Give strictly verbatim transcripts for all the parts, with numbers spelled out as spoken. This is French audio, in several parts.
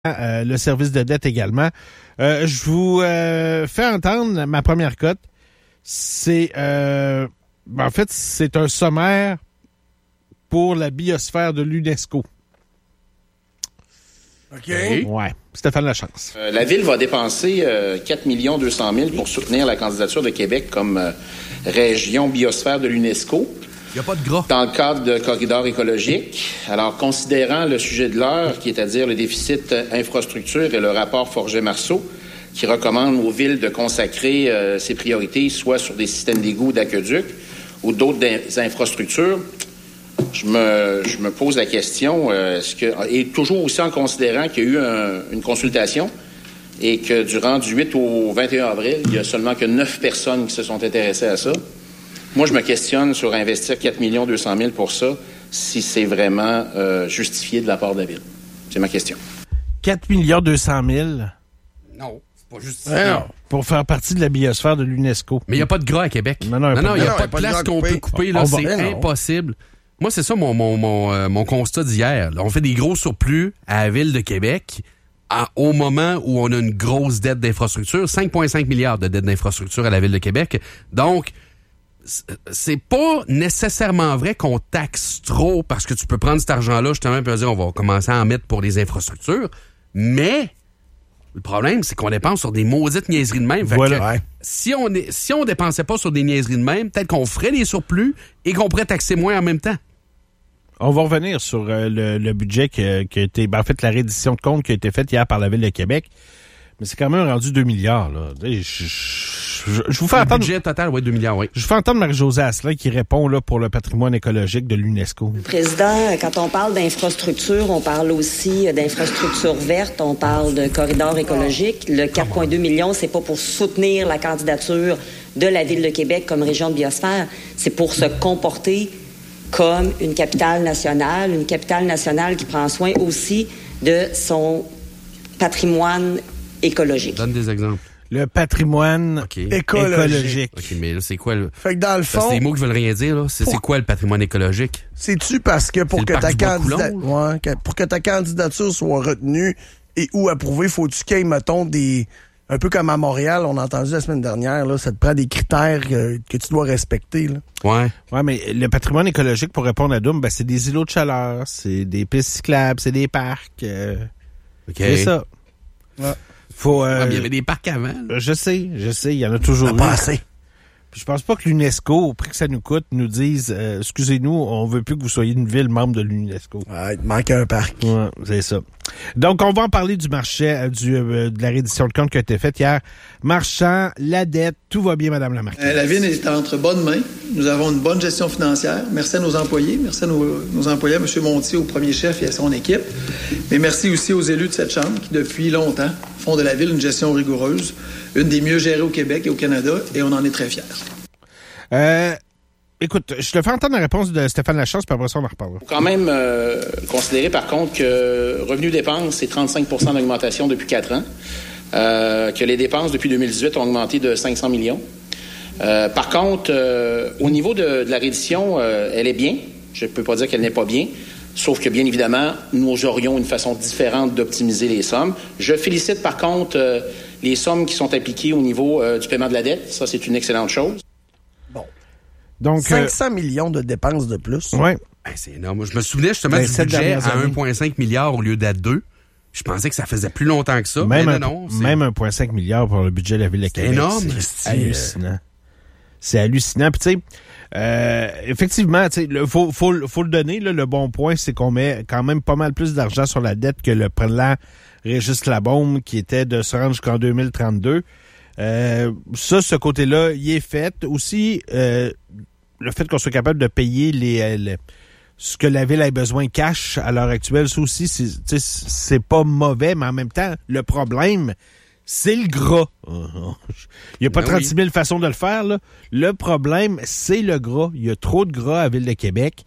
Euh, le service de dette également. Euh, je vous euh, fais entendre ma première cote. C'est euh, ben en fait, c'est un sommaire pour la biosphère de l'UNESCO. OK. Ouais. Stéphane Lachance. Euh, la Ville va dépenser euh, quatre millions deux cent mille pour soutenir la candidature de Québec comme euh, région biosphère de l'UNESCO. Il n'y a pas de gras. Dans le cadre de corridors écologiques. Alors, considérant le sujet de l'heure, qui est à dire le déficit infrastructure et le rapport Forget-Marceau, qui recommande aux villes de consacrer euh, ses priorités soit sur des systèmes d'égouts ou d'aqueducs ou d'autres infrastructures, je me, je me pose la question, euh, est-ce que, et toujours aussi en considérant qu'il y a eu un, une consultation et que durant du huit au vingt et un avril, il y a seulement que neuf personnes qui se sont intéressées à ça. Moi, je me questionne sur investir quatre millions deux cent mille pour ça, si c'est vraiment euh, justifié de la part de la Ville. C'est ma question. quatre millions deux cent mille Non, c'est pas justifié. Ouais, pour faire partie de la biosphère de l'UNESCO. Mais il n'y a pas de gras à Québec. Non, non, non, non, il n'y a non, pas de place qu'on peut couper. Là, c'est va, impossible. Moi, c'est ça mon, mon, mon, euh, mon constat d'hier. Là, on fait des gros surplus à la Ville de Québec à, au moment où on a une grosse dette d'infrastructure. cinq virgule cinq milliards de dette d'infrastructure à la Ville de Québec. Donc, c'est pas nécessairement vrai qu'on taxe trop parce que tu peux prendre cet argent-là justement et dire on va commencer à en mettre pour les infrastructures, mais le problème c'est qu'on dépense sur des maudites niaiseries de même. Fait voilà. que, Ouais. si on est, si on dépensait pas sur des niaiseries de même, peut-être qu'on ferait des surplus et qu'on pourrait taxer moins en même temps. On va revenir sur euh, le, le budget qui a, qui a été, ben, en fait, la reddition de compte qui a été faite hier par la Ville de Québec. Mais c'est quand même rendu deux milliards, là. Je, je, je, je vous fais Le entendre. budget total, oui, deux milliards, oui. Je vous fais entendre Marie-Josée Asselin qui répond, là, pour le patrimoine écologique de l'UNESCO. Président, quand on parle d'infrastructure, on parle aussi d'infrastructure verte, on parle de corridors écologiques. Le quatre virgule deux millions, c'est pas pour soutenir la candidature de la Ville de Québec comme région de biosphère, c'est pour se comporter comme une capitale nationale, une capitale nationale qui prend soin aussi de son patrimoine écologique. Donne des exemples. Le patrimoine okay. écologique. OK, mais là, c'est quoi le... Fait que dans le fond... C'est des mots qui veulent rien dire, là. C'est, pour... c'est quoi le patrimoine écologique? C'est-tu parce que pour c'est que ta candidate... ouais, que pour que ta candidature soit retenue et ou approuvée, faut-tu qu'il y ait, mettons, des... Un peu comme à Montréal, on a entendu la semaine dernière, là, ça te prend des critères que, que tu dois respecter, là. Ouais. Ouais, mais le patrimoine écologique, pour répondre à Doom, ben, c'est des îlots de chaleur, c'est des pistes cyclables, c'est des parcs. Euh... OK. C'est ça. Ouais. Faut, euh, ouais, mais il y avait des parcs avant. Là. Je sais, je sais, il y en a toujours eu. Pas assez. Puis je pense pas que l'UNESCO, au prix que ça nous coûte, nous dise euh, excusez-nous, on veut plus que vous soyez une ville membre de l'UNESCO. Ouais, il manque un parc. Ouais, c'est ça. Donc, on va en parler du marché, euh, du, euh, de la reddition de compte qui a été faite hier. Marchand, la dette, tout va bien, Madame la Marquise. Euh, la ville est entre bonnes mains. Nous avons une bonne gestion financière. Merci à nos employés. Merci à nos, nos employés, à M. Montier, au premier chef et à son équipe. Mais merci aussi aux élus de cette Chambre qui, depuis longtemps, font de la ville une gestion rigoureuse, une des mieux gérées au Québec et au Canada, et on en est très fiers. Euh, écoute, je te fais entendre la réponse de Stéphane Lachance, puis après ça, on en reparlera. Il faut quand même euh, considérer, par contre, que revenu-dépenses, c'est trente-cinq pour cent d'augmentation depuis quatre ans, euh, que les dépenses depuis deux mille dix-huit ont augmenté de cinq cents millions. Euh, par contre, euh, au niveau de, de la reddition, euh, elle est bien. Je ne peux pas dire qu'elle n'est pas bien. Sauf que, bien évidemment, nous aurions une façon différente d'optimiser les sommes. Je félicite, par contre, euh, les sommes qui sont appliquées au niveau euh, du paiement de la dette. Ça, c'est une excellente chose. Bon. Donc, cinq cents euh, millions de dépenses de plus. Oui. Ben, c'est énorme. Je me souvenais justement ben, du budget à un virgule cinq milliard au lieu d'à deux. Je pensais que ça faisait plus longtemps que ça. Même, mais un, non, c'est... même un virgule cinq milliard pour le budget de la Ville de Québec. C'est énorme. C'est, c'est hallucinant. C'est hallucinant. Puis, tu sais, euh, effectivement, tu sais, il faut, faut, faut le donner. Là, le bon point, c'est qu'on met quand même pas mal plus d'argent sur la dette que le plan Régis Labaume qui était de se rendre jusqu'en deux mille trente-deux. Euh, ça, ce côté-là, il est fait. Aussi, euh, le fait qu'on soit capable de payer les, les ce que la Ville a besoin cash à l'heure actuelle, ça aussi, c'est, c'est pas mauvais, mais en même temps, le problème, c'est le gras. Il n'y a pas ben trente-six mille oui. façons de le faire, là. Le problème, c'est le gras. Il y a trop de gras à la Ville de Québec.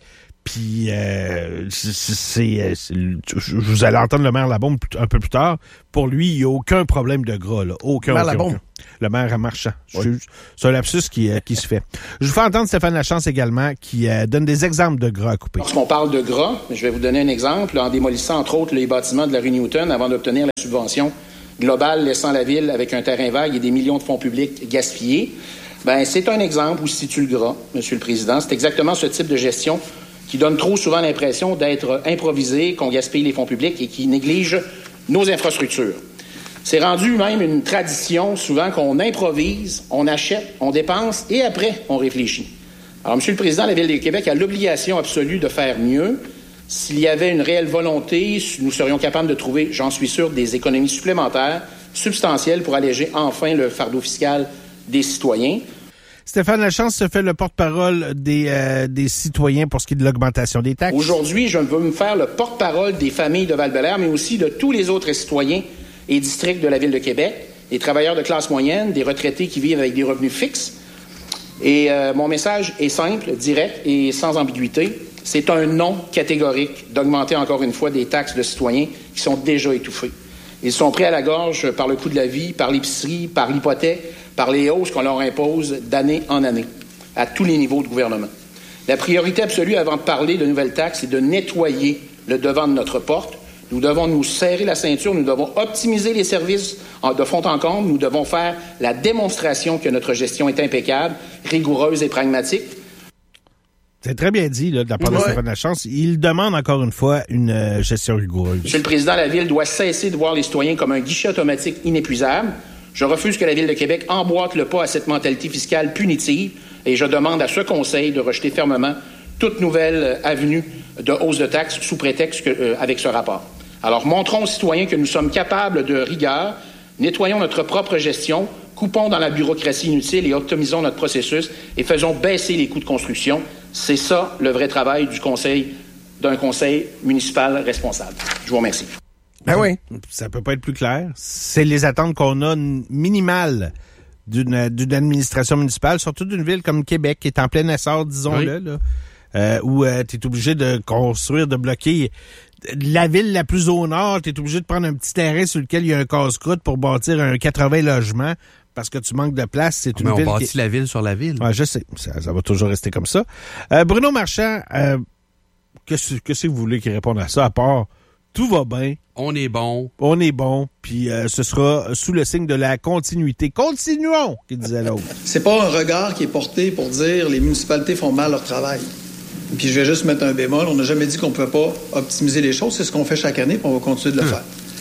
Puis, euh, c'est, c'est, vous allez entendre le maire Labombe un peu plus tard. Pour lui, il n'y a aucun problème de gras. Là. Aucun, le maire aucun, Labombe. aucun. Le maire Marchand. Oui. C'est un lapsus qui, euh, qui se fait. Je vous fais entendre Stéphane Lachance également, qui euh, donne des exemples de gras à couper. Lorsqu'on parle de gras, je vais vous donner un exemple. En démolissant, entre autres, les bâtiments de la rue Newton avant d'obtenir la subvention globale, laissant la ville avec un terrain vague et des millions de fonds publics gaspillés, ben c'est un exemple où se situe le gras, Monsieur le Président. C'est exactement ce type de gestion qui donne trop souvent l'impression d'être improvisé, qu'on gaspille les fonds publics et qui néglige nos infrastructures. C'est rendu même une tradition, souvent, qu'on improvise, on achète, on dépense et après, on réfléchit. Alors, Monsieur le Président, la Ville de Québec a l'obligation absolue de faire mieux. S'il y avait une réelle volonté, nous serions capables de trouver, j'en suis sûr, des économies supplémentaires, substantielles, pour alléger enfin le fardeau fiscal des citoyens. Stéphane Lachance se fait le porte-parole des, euh, des citoyens pour ce qui est de l'augmentation des taxes. Aujourd'hui, je veux me faire le porte-parole des familles de Val-Bélair, mais aussi de tous les autres citoyens et districts de la Ville de Québec, des travailleurs de classe moyenne, des retraités qui vivent avec des revenus fixes. Et euh, mon message est simple, direct et sans ambiguïté. C'est un non catégorique d'augmenter encore une fois des taxes de citoyens qui sont déjà étouffés. Ils sont pris à la gorge par le coût de la vie, par l'épicerie, par l'hypothèque, par les hausses qu'on leur impose d'année en année, à tous les niveaux de gouvernement. La priorité absolue avant de parler de nouvelles taxes, c'est de nettoyer le devant de notre porte. Nous devons nous serrer la ceinture, nous devons optimiser les services de fond en comble, nous devons faire la démonstration que notre gestion est impeccable, rigoureuse et pragmatique. C'est très bien dit, là, de la part de Stéphane Lachance. Il demande encore une fois une euh, gestion rigoureuse. Monsieur le Président, la Ville doit cesser de voir les citoyens comme un guichet automatique inépuisable. Je refuse que la Ville de Québec emboîte le pas à cette mentalité fiscale punitive et je demande à ce Conseil de rejeter fermement toute nouvelle avenue de hausse de taxes sous prétexte que, euh, avec ce rapport. Alors, montrons aux citoyens que nous sommes capables de rigueur, nettoyons notre propre gestion, coupons dans la bureaucratie inutile et optimisons notre processus et faisons baisser les coûts de construction. C'est ça le vrai travail du conseil, d'un conseil municipal responsable. Je vous remercie. Ben oui. Ça peut pas être plus clair. C'est les attentes qu'on a minimales d'une, d'une administration municipale, surtout d'une ville comme Québec, qui est en plein essor, disons-le, oui. là, euh, où euh, tu es obligé de construire, de bloquer la ville la plus au nord. Tu es obligé de prendre un petit terrain sur lequel il y a un casse-croûte pour bâtir un quatre-vingts logements parce que tu manques de place. C'est une Mais on ville bâtit qui... la ville sur la ville. Ouais, je sais. Ça, ça va toujours rester comme ça. Euh, Bruno Marchand, euh, qu'est-ce que vous voulez qu'il réponde à ça, à part tout va bien. On est bon. On est bon, puis euh, ce sera sous le signe de la continuité. Continuons, qu'il disait l'autre. C'est pas un regard qui est porté pour dire les municipalités font mal leur travail. Puis je vais juste mettre un bémol. On n'a jamais dit qu'on ne pouvait pas optimiser les choses. C'est ce qu'on fait chaque année, puis on va continuer de le hum. faire.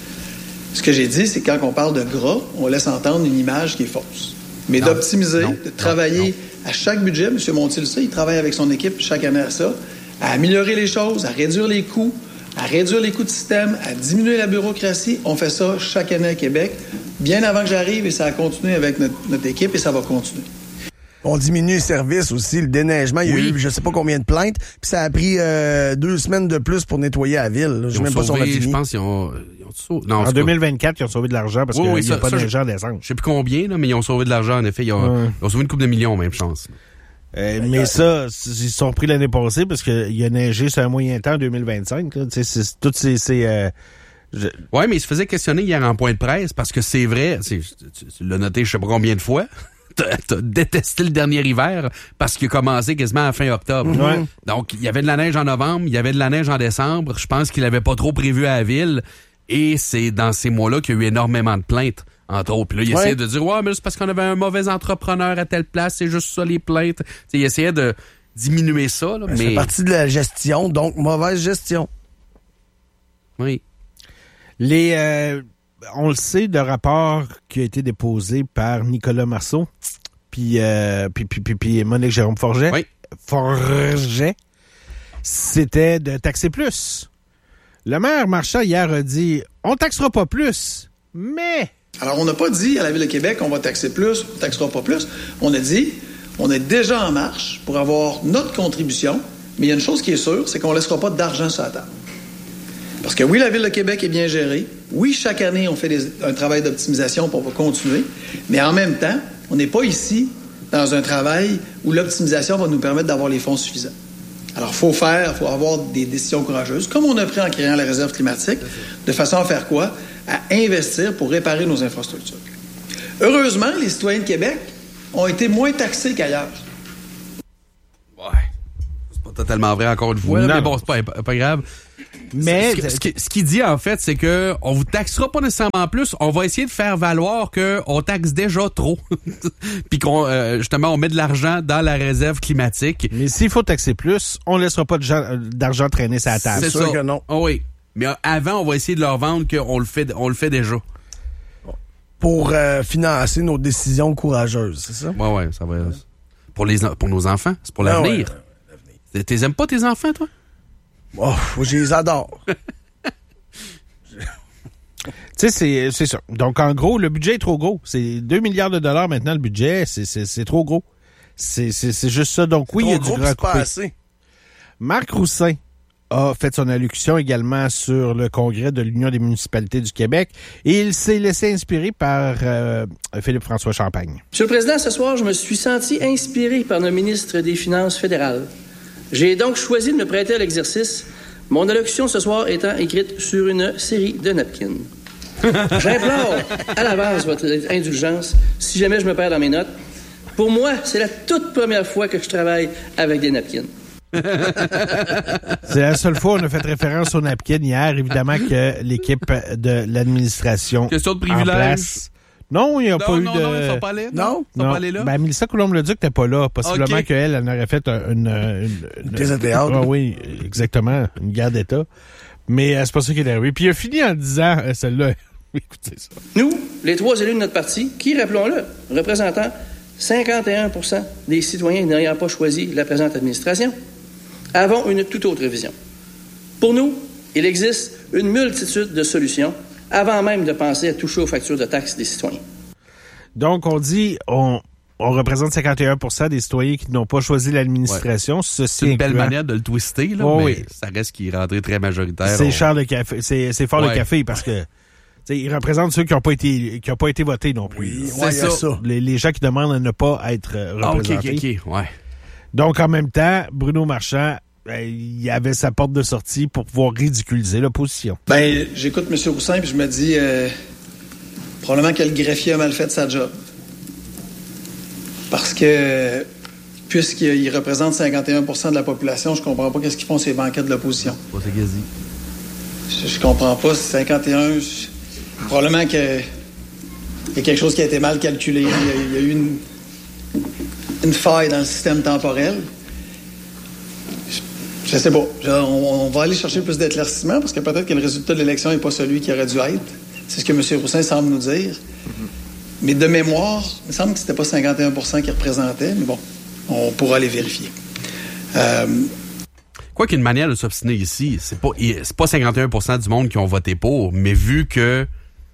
Ce que j'ai dit, c'est que quand on parle de gras, on laisse entendre une image qui est fausse. Mais non, d'optimiser, non, de travailler non, non. à chaque budget, M. Montier le sait, il travaille avec son équipe chaque année à ça, à améliorer les choses, à réduire les coûts, à réduire les coûts de système, à diminuer la bureaucratie. On fait ça chaque année à Québec, bien avant que j'arrive, et ça a continué avec notre, notre équipe, et ça va continuer. On diminue les services aussi, le déneigement. Il y a oui. eu je sais pas combien de plaintes, puis ça a pris euh, deux semaines de plus pour nettoyer la ville. Je sais même pas si on a fini. Je pense qu'ils ont... Ils ont sauvé, non, en deux mille vingt-quatre, ils ont sauvé de l'argent parce oui, qu'il oui, n'y a ça, pas ça, de gens d'essence. Je sais plus combien, là, mais ils ont sauvé de l'argent, en effet. Ils ont, ouais. ils ont sauvé une couple de millions, même, je pense. Euh, mais ça, ils sont pris l'année passée parce qu'il a neigé sur un moyen temps en deux mille vingt-cinq. Là. C'est, c'est, toutes ces... ces euh, je... Oui, mais il se faisait questionner hier en point de presse parce que c'est vrai, c'est, tu, tu l'as noté je sais pas combien de fois, t'as, t'as détesté le dernier hiver parce qu'il a commencé quasiment à fin octobre. Mm-hmm. Donc, il y avait de la neige en novembre, il y avait de la neige en décembre. Je pense qu'il avait pas trop prévu à la ville et c'est dans ces mois-là qu'il y a eu énormément de plaintes. Entre autres. Puis là, il ouais. essayait de dire « Ouais, mais c'est parce qu'on avait un mauvais entrepreneur à telle place, c'est juste ça les plaintes. » T'sais, il essayait de diminuer ça. Là, ben, mais... Ça fait partie de la gestion, donc mauvaise gestion. Oui. Les, euh, on le sait, le rapport qui a été déposé par Nicolas Marceau, puis, euh, puis, puis, puis, puis Monique Jérôme Forget, oui. Forget, c'était de taxer plus. Le maire Marchand, hier, a dit « On taxera pas plus, mais... » Alors, on n'a pas dit à la Ville de Québec qu'on va taxer plus, on ne taxera pas plus. On a dit, on est déjà en marche pour avoir notre contribution, mais il y a une chose qui est sûre, c'est qu'on ne laissera pas d'argent sur la table. Parce que oui, la Ville de Québec est bien gérée. Oui, chaque année, on fait des, un travail d'optimisation, puis on va continuer. Mais en même temps, on n'est pas ici dans un travail où l'optimisation va nous permettre d'avoir les fonds suffisants. Alors, il faut faire, il faut avoir des décisions courageuses, comme on a pris en créant la réserve climatique, de façon à faire quoi? À investir pour réparer nos infrastructures. Heureusement, les citoyens de Québec ont été moins taxés qu'ailleurs. Ouais. C'est pas totalement vrai encore une fois, là, mais bon, c'est pas, pas grave. Mais ce, ce, ce, ce qu'il dit, en fait, c'est que on vous taxera pas nécessairement plus. On va essayer de faire valoir qu'on taxe déjà trop. Puis qu'on, euh, justement, on met de l'argent dans la réserve climatique. Mais s'il faut taxer plus, on laissera pas de gens, d'argent traîner sur la table. C'est, c'est sûr ça. Que non. Oh oui. Mais avant, on va essayer de leur vendre qu'on le fait, on le fait déjà. Pour euh, financer nos décisions courageuses, c'est ça? Ouais, ouais, ça va. Pour, les, pour nos enfants, c'est pour l'avenir. Ah ouais. T'es aimes pas tes enfants, toi? Oh, je les adore. Tu sais, c'est, c'est ça. Donc, en gros, le budget est trop gros. C'est deux milliards de dollars maintenant, le budget. C'est, c'est, c'est trop gros. C'est, c'est, c'est juste ça. Donc, c'est oui, il y a gros, du gras à couper. Assez. Marc Roussin a fait son allocution également sur le congrès de l'Union des municipalités du Québec et il s'est laissé inspirer par euh, Philippe-François Champagne. Monsieur le Président, ce soir, je me suis senti inspiré par le ministre des Finances fédérales. J'ai donc choisi de me prêter à l'exercice, mon allocution ce soir étant écrite sur une série de napkins. J'implore à l'avance votre indulgence si jamais je me perds dans mes notes. Pour moi, c'est la toute première fois que je travaille avec des napkins. C'est la seule fois où on a fait référence aux napkins hier. Évidemment que l'équipe de l'administration question de privilège. En place, non, il n'y a non, pas eu non, de... Non, ils sont pas allés. Non? Ils sont non. pas allés là? Ben, Mélissa Coulombe-Leduc n'était pas là. Possiblement okay. qu'elle, elle aurait fait une... une, une pièce de théâtre. Ah, oui, exactement. Une guerre d'État. Mais euh, c'est pas ça qu'il est arrivé. Puis il a fini en disant, euh, celle-là, écoutez ça. Nous, les trois élus de notre parti, qui, rappelons-le, représentant cinquante et un pour cent des citoyens n'ayant pas choisi la présente administration, avons une toute autre vision. Pour nous, il existe une multitude de solutions avant même de penser à toucher aux factures de taxes des citoyens. Donc, on dit, on, on représente cinquante et un pour cent des citoyens qui n'ont pas choisi l'administration. Ouais. Ceci c'est une belle incluant... manière de le twister, là, oh, mais oui. ça reste qu'il est rentré très majoritaire. C'est on... cher le café, c'est, c'est fort ouais. le café parce que il représente ceux qui n'ont pas été qui ont pas été votés non plus. Oui, c'est ouais, ça. ça. Les, les gens qui demandent à ne pas être représentés. Ah, ok, ok, ok, ouais. Donc, en même temps, Bruno Marchand, ben, il avait sa porte de sortie pour pouvoir ridiculiser l'opposition. Ben, j'écoute M. Roussin puis je me dis euh, probablement que le greffier a mal fait sa job. Parce que puisqu'il représente cinquante et un pour cent de la population, je comprends pas qu'est-ce qu'ils font ces banquettes de l'opposition. Pas c'est gazi. Je, je comprends pas. cinquante et un, je, probablement que il y a quelque chose qui a été mal calculé. Il y a, il y a eu une, une faille dans le système temporel. Je sais pas. Je, on, on va aller chercher plus d'éclaircissements parce que peut-être que le résultat de l'élection n'est pas celui qui aurait dû être. C'est ce que M. Roussin semble nous dire. Mm-hmm. Mais de mémoire, il me semble que c'était pas cinquante et un pour cent qui représentait, mais bon, on pourra les vérifier. Euh... Quoi qu'il y ait une manière de s'obstiner ici, c'est pas, c'est pas cinquante et un pour cent du monde qui ont voté pour, mais vu que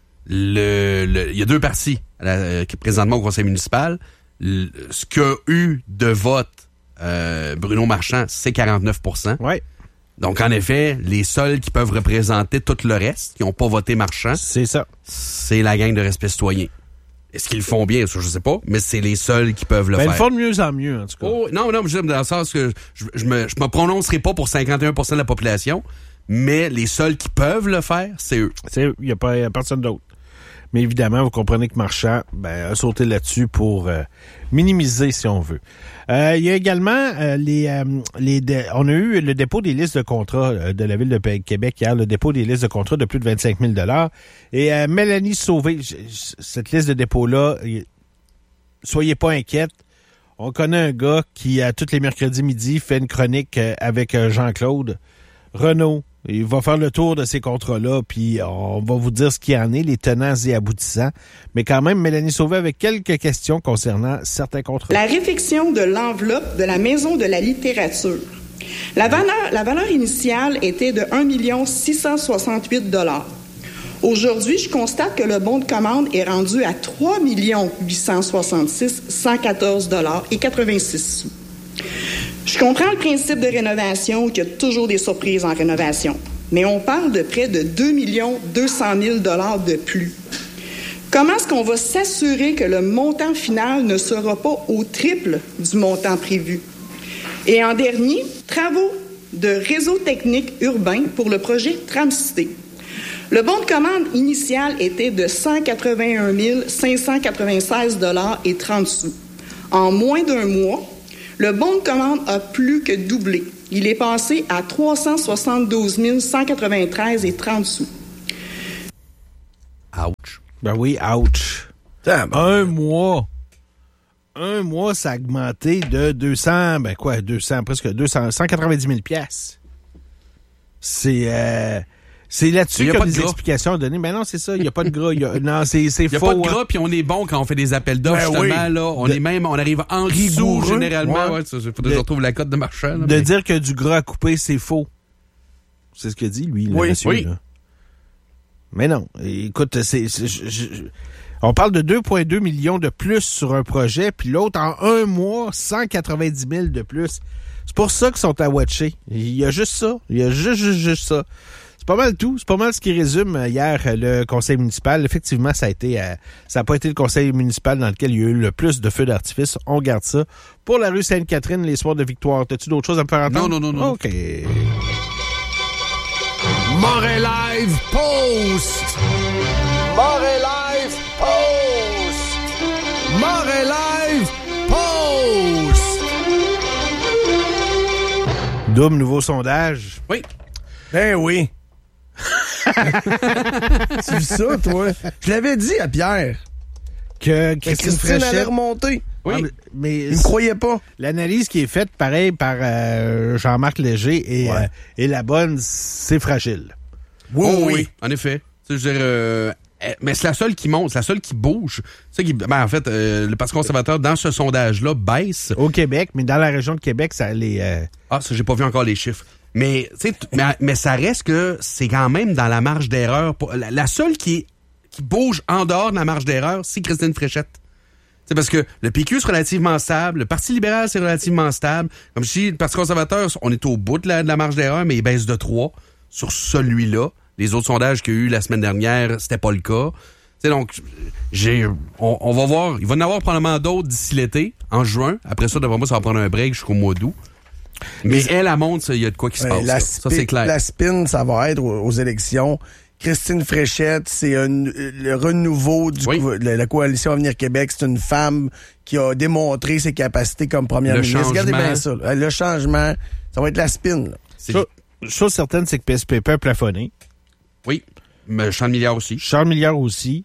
le, le, il y a deux partis là, qui présentement au conseil municipal, le, ce qu'a eu de vote Euh, Bruno Marchand, c'est quarante-neuf pour cent. Ouais. Donc, en effet, les seuls qui peuvent représenter tout le reste, qui n'ont pas voté Marchand, c'est ça. C'est la gang de respect citoyen. Est-ce qu'ils le font bien? Ça, je sais pas, mais c'est les seuls qui peuvent le ben, faire. Ils le font de mieux en mieux, en tout cas. Oh, non, non, je dans le sens que je, je, me, je me prononcerai pas pour cinquante et un pour cent de la population, mais les seuls qui peuvent le faire, c'est eux. C'est eux. Il n'y a, a personne d'autre. Mais évidemment, vous comprenez que Marchand ben, a sauté là-dessus pour euh, minimiser, si on veut. Euh, il y a également euh, les, euh, les dé- on a eu le dépôt des listes de contrats euh, de la Ville de Québec hier, le dépôt des listes de contrats de plus de vingt-cinq mille dollars. Et euh, Mélanie Sauvé, j- j- cette liste de dépôt-là, y, soyez pas inquiète. On connaît un gars qui, à tous les mercredis midi, fait une chronique euh, avec euh, Jean-Claude Renaud. Il va faire le tour de ces contrats-là, puis on va vous dire ce qu'il y en est, les tenants et aboutissants. Mais quand même, Mélanie Sauvé avec quelques questions concernant certains contrats. La réfection de l'enveloppe de la Maison de la littérature. La valeur, la valeur initiale était de un million six cent soixante-huit dollars. Aujourd'hui, je constate que le bon de commande est rendu à trois millions huit cent soixante-six mille cent quatorze dollars et quatre-vingt-six sous. Je comprends le principe de rénovation, qu'il y a toujours des surprises en rénovation, mais on parle de près de deux millions deux cent mille dollars de plus. Comment est-ce qu'on va s'assurer que le montant final ne sera pas au triple du montant prévu? Et en dernier, travaux de réseau technique urbain pour le projet Tramcité. Le bon de commande initial était de cent quatre-vingt-un mille cinq cent quatre-vingt-seize dollars et trente sous. En moins d'un mois, le bon de commande a plus que doublé. Il est passé à trois cent soixante-douze mille cent quatre-vingt-treize et trente sous. Ouch. Ben oui, ouch. Un mois. Un mois, ça a augmenté de deux cents, ben quoi, deux cents, presque deux cents, cent quatre-vingt-dix mille piastres. C'est, euh, c'est là-dessus qu'il y a des explications à donner. Mais non, c'est ça, il n'y a pas de gras. Y a, non, c'est, c'est faux. Il n'y a pas de gras, hein. Puis on est bon quand on fait des appels d'offres, ben justement, oui. là. On de, est même, on arrive en dessous, généralement. Ouais. Ouais, il faut que je retrouve la cote de marchand. Là, de mais... dire que du gras à couper, c'est faux. C'est ce que dit, lui, le oui. monsieur. Oui. Là. Mais non, écoute, c'est... c'est je, je, on parle de deux virgule deux millions de plus sur un projet, puis l'autre, en un mois, cent quatre-vingt-dix mille de plus. C'est pour ça qu'ils sont à watcher. Il y a juste ça. Il y a juste, juste, juste ça. C'est pas mal tout. C'est pas mal ce qui résume hier le conseil municipal. Effectivement, ça a été, euh, ça n'a pas été le conseil municipal dans lequel il y a eu le plus de feux d'artifice. On garde ça. Pour la rue Sainte-Catherine, les soirs de victoire. T'as-tu d'autres choses à me faire entendre? Non, non, non, non. OK. Moret Live Post! Moret Live Post! Moret Live Post! Double nouveau sondage. Oui. Ben oui. Tu vis ça, toi? Je l'avais dit à Pierre. Que Christine, Christine allait remonter. Oui. Ah, mais, mais il me croyait pas. L'analyse qui est faite, pareil, par euh, Jean-Marc Léger et, ouais. euh, et la bonne, c'est fragile. Oui, oh, oui. oui. En effet. Je veux dire, euh, mais c'est la seule qui monte, c'est la seule qui bouge. C'est qui, ben, en fait, euh, le Parti conservateur, dans ce sondage-là, baisse. Au Québec, mais dans la région de Québec, ça les... Euh... Ah, ça, j'ai pas vu encore les chiffres. Mais, tu sais, mais, mais ça reste que c'est quand même dans la marge d'erreur. La, la seule qui, qui bouge en dehors de la marge d'erreur, c'est Christine Fréchette. C'est parce que le P Q, c'est relativement stable. Le Parti libéral, c'est relativement stable. Comme je dis, le Parti conservateur, on est au bout de la, de la marge d'erreur, mais il baisse de trois sur celui-là. Les autres sondages qu'il y a eu la semaine dernière, c'était pas le cas. T'sais, donc, j'ai, on, on va voir. Il va y en avoir probablement d'autres d'ici l'été, en juin. Après ça, d'après moi, ça va prendre un break jusqu'au mois d'août. Mais, mais elle, elle montre, il y a de quoi qui se passe. La ça, c'est clair. La spin, ça va être aux, aux élections. Christine Fréchette, c'est un, le renouveau de oui. la, la coalition Avenir Québec. C'est une femme qui a démontré ses capacités comme première le ministre. Changement. Regardez bien ça. Là. Le changement, ça va être la spin. Là. Chose, chose certaine, c'est que P S P P a plafonné. Oui, mais Charles Milliard aussi. Charles Milliard aussi.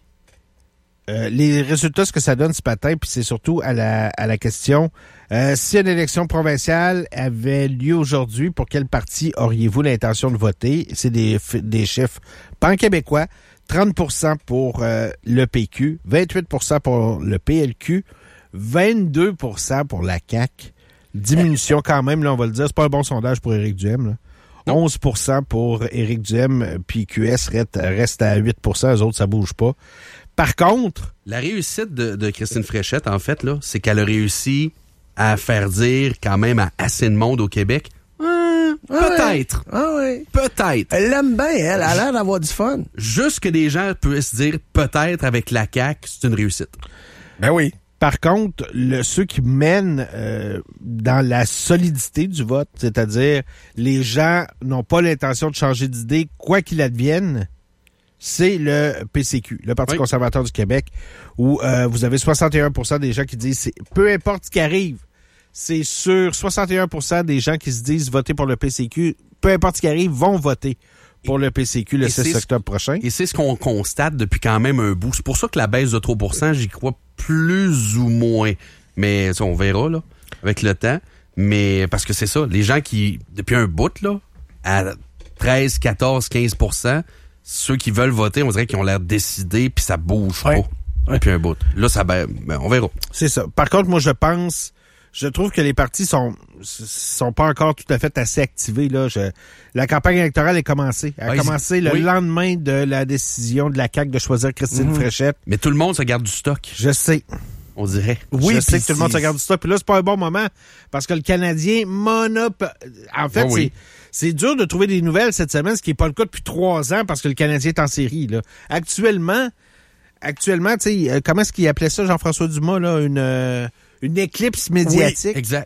Euh, les résultats, ce que ça donne ce matin, puis c'est surtout à la, à la question, euh, si une élection provinciale avait lieu aujourd'hui, pour quel parti auriez-vous l'intention de voter? C'est des, des chiffres pan-québécois. trente pour cent pour euh, le P Q, vingt-huit pour cent pour le P L Q, vingt-deux pour cent pour la C A Q. Diminution quand même, là, on va le dire. C'est pas un bon sondage pour Éric Duhem, là. Non. onze pour cent pour Éric Duhem, puis Q S reste, reste à huit pour cent. Eux autres, ça bouge pas. Par contre... La réussite de, de Christine Fréchette, en fait, là, c'est qu'elle a réussi à faire dire quand même à assez de monde au Québec, ah, peut-être. Ouais. Ah ouais. Peut-être. Elle l'aime bien, elle. Elle a l'air d'avoir du fun. Juste que des gens puissent dire peut-être avec la C A Q, c'est une réussite. Ben oui. Par contre, le, ceux qui mènent euh, dans la solidité du vote, c'est-à-dire les gens n'ont pas l'intention de changer d'idée, quoi qu'il advienne, c'est le P C Q, le Parti oui. conservateur du Québec, où euh, vous avez soixante et un pour cent des gens qui disent, c'est, peu importe ce qui arrive, c'est sur soixante et un pour cent des gens qui se disent voter pour le P C Q, peu importe ce qui arrive, vont voter pour le P C Q le six octobre prochain. Et c'est ce qu'on constate depuis quand même un bout. C'est pour ça que la baisse de trois pour cent, j'y crois plus ou moins. Mais ça, on verra là avec le temps. Mais parce que c'est ça, les gens qui, depuis un bout, là, à treize, quatorze, quinze pour cent, ceux qui veulent voter, on dirait qu'ils ont l'air décidés, puis ça bouge ouais. pas depuis un bout. Là, ça ben, ben, on verra. C'est ça. Par contre, moi, je pense... Je trouve que les partis sont sont pas encore tout à fait assez activés. Là. Je, la campagne électorale est commencée. Elle a oui, commencé le oui. lendemain de la décision de la C A Q de choisir Christine mmh. Fréchette. Mais tout le monde se garde du stock. Je sais. On dirait. Oui, je sais que tout le monde se garde du stock. Puis là, c'est pas un bon moment parce que le Canadien monop... En fait, oh, oui. c'est, c'est dur de trouver des nouvelles cette semaine, ce qui n'est pas le cas depuis trois ans parce que le Canadien est en série. Là. Actuellement, actuellement, tu sais, comment est-ce qu'il appelait ça, Jean-François Dumas, là, une... Euh, Une éclipse médiatique. Oui, exact.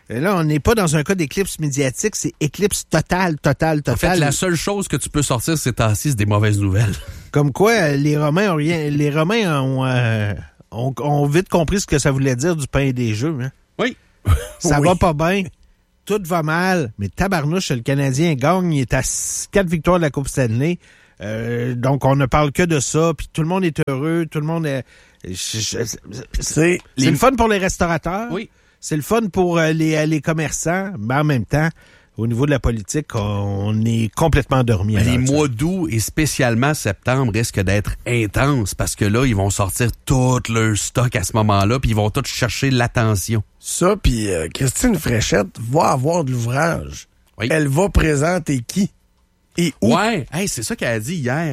Et là, on n'est pas dans un cas d'éclipse médiatique, c'est éclipse totale, totale, totale. En fait, la seule chose que tu peux sortir ces temps-ci, c'est des mauvaises nouvelles. Comme quoi, les Romains ont rien, les Romains ont, euh, ont, ont vite compris ce que ça voulait dire du pain et des jeux. Hein? Oui. Ça Oui. va pas bien. Tout va mal. Mais tabarnouche, le Canadien gagne. Il est à quatre victoires de la Coupe Stanley. Euh, donc, on ne parle que de ça. Puis tout le monde est heureux. Tout le monde est... je- je- C'est C'est c'est le fun pour les restaurateurs. Oui. C'est le fun pour euh, les, les commerçants. Mais en même temps, au niveau de la politique, on est complètement endormi. à Les l'heure actuelle. mois d'août et spécialement septembre risquent d'être intenses parce que là, ils vont sortir tout leur stock à ce moment-là puis ils vont tous chercher l'attention. ça, puis euh, Christine Fréchette va avoir de l'ouvrage. Oui. Elle va présenter qui? Et où? Ouais, hey, c'est ça qu'elle a dit hier.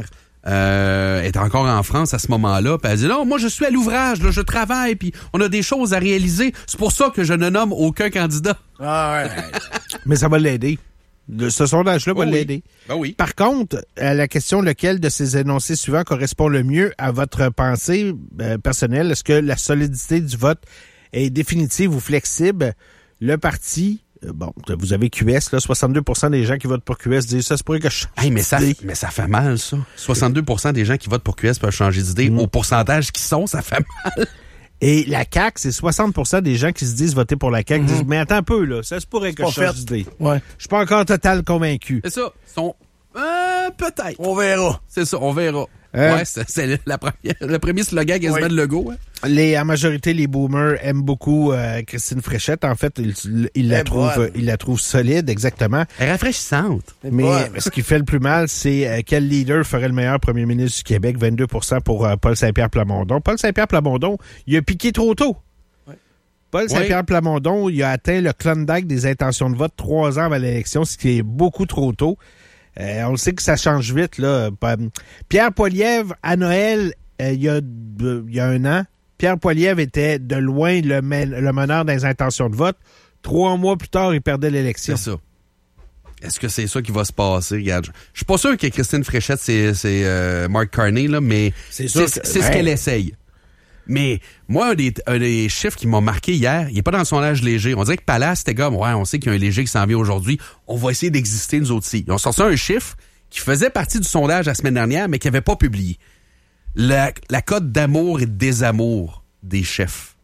Euh, elle est encore en France à ce moment-là. Puis elle dit, non, moi, je suis à l'ouvrage, là, je travaille, puis on a des choses à réaliser. C'est pour ça que je ne nomme aucun candidat. Ah ouais. Mais ça va l'aider. Le- Ce sondage-là va Oh oui. l'aider. Ben oui. Par contre, à la question lequel de ces énoncés suivants correspond le mieux à votre pensée euh, personnelle, est-ce que la solidité du vote est définitive ou flexible? Le parti, euh, bon, vous avez Q S, là, soixante-deux pour cent des gens qui votent pour Q S disent ça, c'est pour que je change Hey, mais ça, d'idée. mais ça fait mal, ça. soixante-deux pour cent des gens qui votent pour Q S peuvent changer d'idée. Mm. Au pourcentage qui sont, ça fait mal. Et la C A Q, c'est soixante pour cent des gens qui se disent voter pour la C A Q disent, mais attends un peu, là, ça se pourrait que pas je change fait. d'idée. Ouais. Je suis pas encore total convaincu. C'est ça. Ils sont, euh, peut-être. On verra. C'est ça, on verra. Hein? Ouais, c'est, c'est la première, le premier slogan quasiment Oui. de Legault. Hein? Les, en majorité, les boomers aiment beaucoup euh, Christine Fréchette. En fait, ils, ils la Elle est trouvent, bonne. ils la trouvent solide, exactement. Elle est rafraîchissante. Mais bonne. ce qui fait le plus mal, c'est euh, quel leader ferait le meilleur premier ministre du Québec? vingt-deux pour cent pour euh, Paul Saint-Pierre Plamondon. Paul Saint-Pierre Plamondon, il a piqué trop tôt. Paul Saint-Pierre Plamondon, il a atteint le Klondike des intentions de vote trois ans avant l'élection, ce qui est beaucoup trop tôt. Euh, on le sait que ça change vite, là. Pierre Poilievre, à Noël, euh, il, y a, de- il y a un an, Pierre Poilievre était de loin le, men- le meneur des intentions de vote. Trois mois plus tard, il perdait l'élection. C'est ça. Est-ce que c'est ça qui va se passer? Regarde, je je suis pas sûr que Christine Fréchette, c'est, c'est euh, Mark Carney, là, mais C'est c'est, sûr c'est, que- c'est ce ouais. qu'elle essaye. Mais moi, un des, un des chiffres qui m'ont marqué hier, il n'est pas dans le sondage léger. On dirait que Palace, c'était comme, ouais, on sait qu'il y a un léger qui s'en vient aujourd'hui. On va essayer d'exister, nous autres aussi. Ils ont sorti un chiffre qui faisait partie du sondage la semaine dernière, mais qui n'avait pas publié. La, la cote d'amour et de désamour des chefs.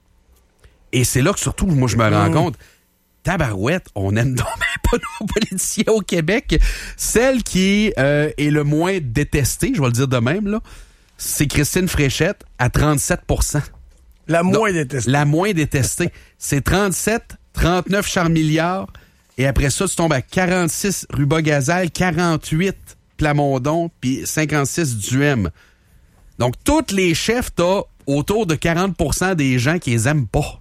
Et c'est là que surtout, moi, je me rends compte, tabarouette, on aime donc même pas nos politiciens au Québec. Celle qui euh, est le moins détestée, je vais le dire de même, là, c'est Christine Fréchette à trente-sept pour cent. La moins Non, détestée. La moins détestée. C'est trente-sept, trente-neuf Charles Milliard. Et après ça, tu tombes à quarante-six Ruba Gazal, quarante-huit Plamondon, puis cinquante-six Duhem. Donc, tous les chefs, t'as autour de quarante pour cent des gens qui les aiment pas.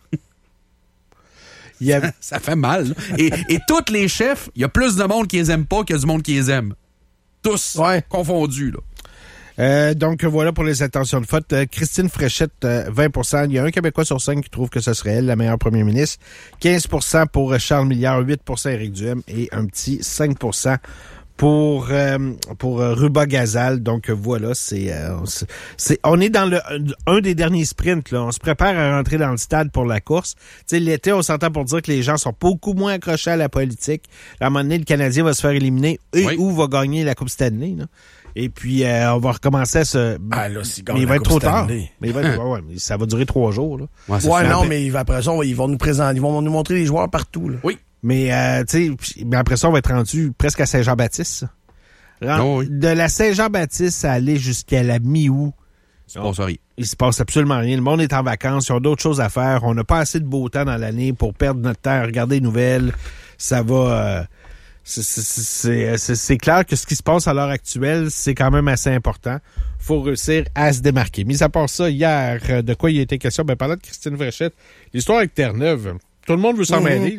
Il y a- Ça fait mal. là. Et, et tous les chefs, il y a plus de monde qui les aime pas qu'il y a du monde qui les aime. Tous Ouais. confondus, là. Euh, donc voilà pour les intentions de vote. Euh, Christine Fréchette, euh, vingt pour cent. Il y a un Québécois sur cinq qui trouve que ce serait elle la meilleure première ministre. quinze pour cent pour euh, Charles Milliard, huit pour cent Éric Duhem et un petit cinq pour cent pour euh, pour euh, Ruba Gazal. Donc euh, voilà, c'est, euh, c'est c'est on est dans le un des derniers sprints là. On se prépare à rentrer dans le stade pour la course. Tu sais, l'été, on s'entend pour dire que les gens sont beaucoup moins accrochés à la politique. À un moment donné, le Canadien va se faire éliminer et Oui. ou va gagner la Coupe Stanley. Là. Et puis, euh, on va recommencer à se... Ah, là, s'il gagne mais il la va être Coupe trop tard. Stanley. Mais il va être... ouais, ouais, mais ça va durer trois jours. Là. Ouais, c'est Ouais, ça. non, mais après ça, on va- ils vont nous présenter, ils vont nous montrer les joueurs partout. Là. Oui. Mais, euh, tu sais, puis- mais après ça, on va être rendu presque à Saint-Jean-Baptiste. ça. Ren- Oh oui. De la Saint-Jean-Baptiste à aller jusqu'à la mi-août, C'est pas ça, rien. il se passe absolument rien. Le monde est en vacances, ils ont d'autres choses à faire. On n'a pas assez de beau temps dans l'année pour perdre notre temps à regarder les nouvelles. Ça va... euh, c'est- c'est- c'est c'est- c'est clair que ce qui se passe à l'heure actuelle, c'est quand même assez important. Faut réussir à se démarquer. Mis à part ça, hier, euh, de quoi il a été question? Ben, parlant de Christine Fréchette, l'histoire avec Terre-Neuve, tout le monde veut s'en Mhm. mêler.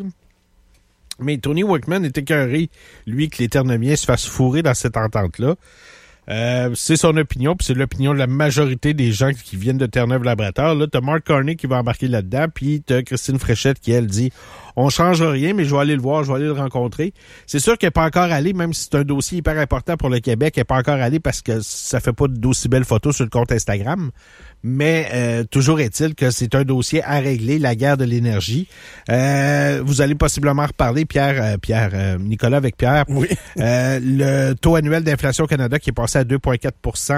Mais Tony Wickman est écœuré, lui, que les Terre-Neuviens se fassent fourrer dans cette entente-là. Euh, c'est son opinion, puis c'est l'opinion de la majorité des gens qui viennent de Terre-Neuve-Labrador. Là, t'as Mark Carney qui va embarquer là-dedans, puis t'as Christine Fréchette qui, elle, dit « On change rien, mais je vais aller le voir, je vais aller le rencontrer. » C'est sûr qu'elle n'est pas encore allée, même si c'est un dossier hyper important pour le Québec, elle n'est pas encore allée parce que ça fait pas d'aussi belles photos sur le compte Instagram. Mais euh, toujours est-il que c'est un dossier à régler, la guerre de l'énergie. Euh, vous allez possiblement reparler, Pierre, euh, Pierre, euh, Nicolas avec Pierre. Oui. euh, le taux annuel d'inflation au Canada qui est passé à deux virgule quatre pour cent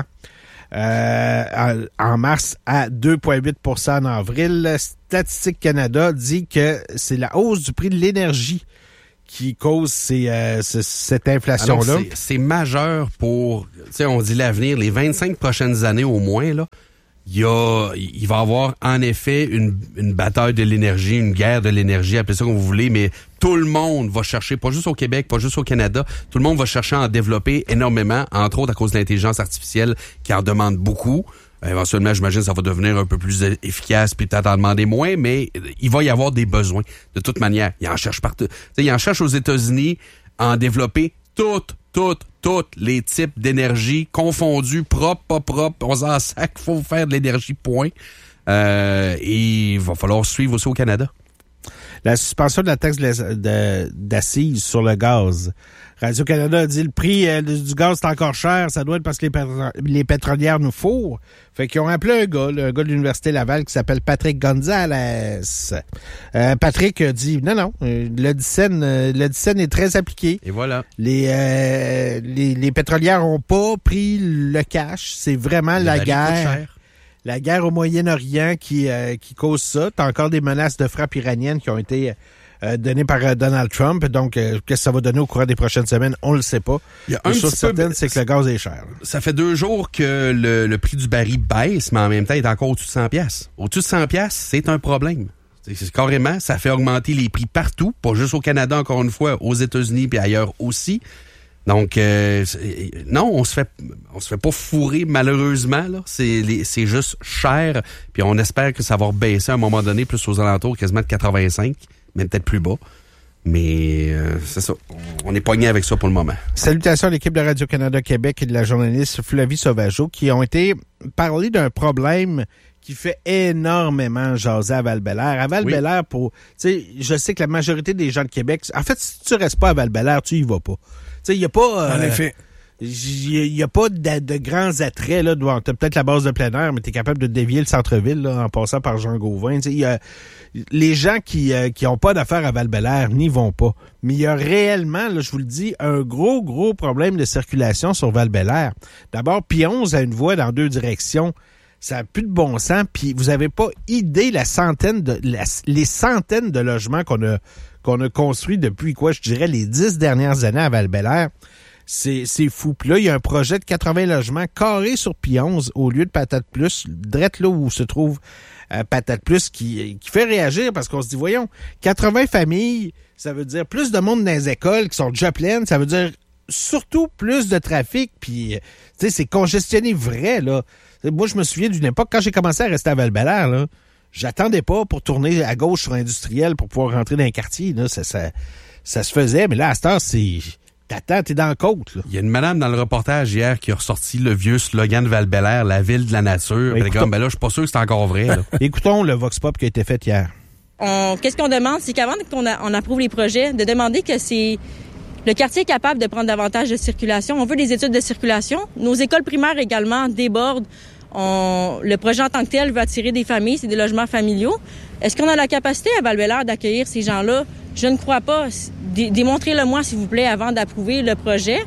euh, en, en mars à deux virgule huit pour cent en avril. Statistique Canada dit que c'est la hausse du prix de l'énergie qui cause ces, euh, ce, cette inflation-là. Alors, c'est, c'est majeur pour, tu sais, on dit l'avenir, les vingt-cinq prochaines années au moins, là. Il y a, il va y avoir en effet une, une bataille de l'énergie, une guerre de l'énergie, appelez ça comme vous voulez, mais tout le monde va chercher, pas juste au Québec, pas juste au Canada, tout le monde va chercher à en développer énormément, entre autres à cause de l'intelligence artificielle qui en demande beaucoup. Euh, éventuellement, j'imagine que ça va devenir un peu plus efficace puis peut-être en demander moins, mais il va y avoir des besoins de toute manière. Il en cherche partout. T'sais, il en cherche aux États-Unis à en développer toutes, toutes, tous les types d'énergie confondus, propres, pas propres, on s'en sac, il faut faire de l'énergie, point. Euh, et il va falloir suivre aussi au Canada. La suspension de la taxe de, de, d'assises sur le gaz. Radio-Canada a dit le prix euh, du gaz est encore cher, ça doit être parce que les, pétro- les pétrolières nous fourrent. Fait qu'ils ont appelé un gars, le gars de l'Université Laval qui s'appelle Patrick Gonzalez. Euh, Patrick a dit non, non, le dixaine, le dixaine est très appliqué. Et voilà. Les, euh, les, les pétrolières ont pas pris le cash, c'est vraiment les la guerre. La guerre au Moyen-Orient qui, euh, qui cause ça. T'as encore des menaces de frappe iraniennes qui ont été euh, données par euh, Donald Trump. Donc, euh, qu'est-ce que ça va donner au courant des prochaines semaines? On le sait pas. Il y a un chose petit certaine, peu, c'est que le gaz est cher. Ça fait deux jours que le, le prix du baril baisse, mais en même temps, il est encore au-dessus de cent piastres. Au-dessus de cent piastres, c'est un problème. C'est, c'est carrément, ça fait augmenter les prix partout, pas juste au Canada, encore une fois, aux États-Unis puis ailleurs aussi. Donc euh, non, on se fait on se fait pas fourrer malheureusement là, c'est les, c'est juste cher, puis on espère que ça va baisser à un moment donné plus aux alentours quasiment de quatre-vingt-cinq, même peut-être plus bas. Mais euh, c'est ça, on est pogné avec ça pour le moment. Salutations à l'équipe de Radio-Canada Québec et de la journaliste Flavie Sauvageau qui ont été parler d'un problème qui fait énormément jaser à Val-Bélair. À Val-Bélair, oui. pour, tu sais, je sais que la majorité des gens de Québec, en fait, si tu restes pas à Val-Bélair, tu y vas pas. Tu sais, il y a pas... Euh, en effet. Il n'y a pas de, de grands attraits, là. Tu as peut-être la base de plein air, mais tu es capable de dévier le centre-ville, là, en passant par Jean Gauvin. Tu sais, y a, les gens qui euh, qui ont pas d'affaires à Val-Bélair n'y vont pas. Mais il y a réellement, là, je vous le dis, un gros, gros problème de circulation sur Val-Bélair. D'abord, P onze a une voie dans deux directions. Ça n'a plus de bon sens, puis vous avez pas idée la centaine de la, les centaines de logements qu'on a qu'on a construits depuis quoi, je dirais, les dix dernières années à Val-Bélair. C'est, c'est fou. Puis là, il y a un projet de quatre-vingts logements carrés sur P onze au lieu de Patate Plus, direct là où se trouve euh, Patate Plus, qui, qui fait réagir parce qu'on se dit, voyons, quatre-vingts familles, ça veut dire plus de monde dans les écoles qui sont déjà pleines, ça veut dire surtout plus de trafic, puis tu sais, c'est congestionné vrai, là. Moi, je me souviens d'une époque, quand j'ai commencé à rester à Val-Bélair, là, j'attendais pas pour tourner à gauche sur Industriel pour pouvoir rentrer dans un quartier. Là. Ça, ça, ça se faisait, mais là, à cette heure, c'est... T'attends, t'es dans la côte. Là. Il y a une madame dans le reportage hier qui a ressorti le vieux slogan de Val-Bélair, la ville de la nature. Ben, écoutons... ben là, je suis pas sûr que c'est encore vrai. Là. Écoutons le Vox Pop qui a été fait hier. On, qu'est-ce qu'on demande? C'est qu'avant qu'on a, on approuve les projets, de demander que c'est... Le quartier est capable de prendre davantage de circulation. On veut des études de circulation. Nos écoles primaires également débordent. On, le projet en tant que tel veut attirer des familles, c'est des logements familiaux. Est-ce qu'on a la capacité à Val-Bélair d'accueillir ces gens-là? Je ne crois pas. Dé- démontrez-le-moi, s'il vous plaît, avant d'approuver le projet.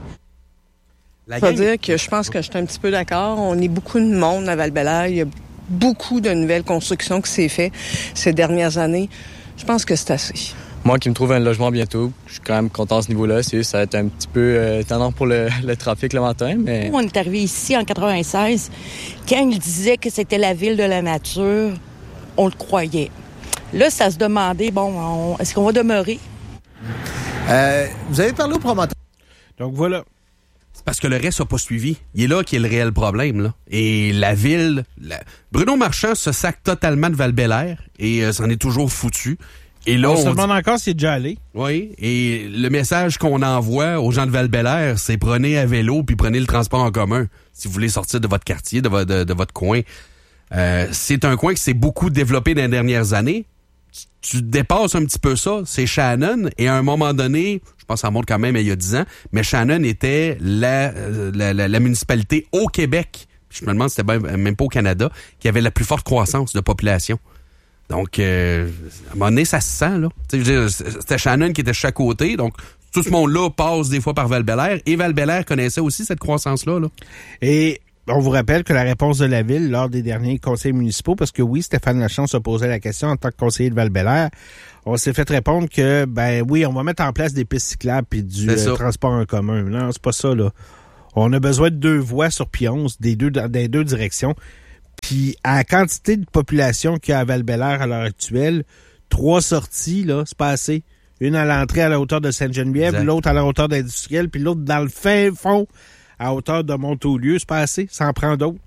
Je veux dire que je pense que je suis un petit peu d'accord. On est beaucoup de monde à Val-Bélair. Il y a beaucoup de nouvelles constructions qui s'est fait ces dernières années. Je pense que c'est assez. Moi qui me trouve un logement bientôt, je suis quand même content à ce niveau-là. C'est, ça va être un petit peu euh, tendant pour le, le trafic le matin, mais... On est arrivé ici en quatre-vingt-seize. Quand il disait que c'était la ville de la nature, on le croyait. Là, ça se demandait, bon, on, est-ce qu'on va demeurer? Euh, vous avez parlé au promoteur. Donc voilà. C'est parce que le reste n'a pas suivi. Il est là qui est le réel problème, là. Et la ville... La... Bruno Marchand se sac totalement de Val-Bélair et euh, s'en est toujours foutu. Et là, on, on se dit... demande encore s'il est déjà allé. Oui, et le message qu'on envoie aux gens de Val-Bélair, c'est prenez à vélo puis prenez le transport en commun si vous voulez sortir de votre quartier, de, vo- de, de votre coin. Euh, c'est un coin qui s'est beaucoup développé dans les dernières années. Tu, tu dépasses un petit peu ça, c'est Shannon, et à un moment donné, je pense que ça monte quand même il y a dix ans, mais Shannon était la, la, la, la municipalité au Québec, je me demande si c'était même pas au Canada, qui avait la plus forte croissance de population. Donc, euh, à un moment donné, ça se sent, là. Tu sais, je veux dire, c'était Shannon qui était de chaque côté, donc tout ce monde-là passe des fois par Val-Bélair, et Val-Bélair connaissait aussi cette croissance-là, là. Et on vous rappelle que la réponse de la Ville lors des derniers conseils municipaux, parce que oui, Stéphane Lachance se posait la question en tant que conseiller de Val-Bélair, on s'est fait répondre que, ben oui, on va mettre en place des pistes cyclables puis du euh, transport en commun. Non, c'est pas ça, là. On a besoin de deux voies sur Pionce, des deux, des deux directions. Puis, à la quantité de population qu'il y a à Val-Bélair à l'heure actuelle, trois sorties, là, c'est pas assez. Une à l'entrée à la hauteur de Sainte-Geneviève, exact. L'autre à la hauteur d'Industriel, puis l'autre dans le fin fond à hauteur de Montaulieu, c'est pas assez. Ça en prend d'autres.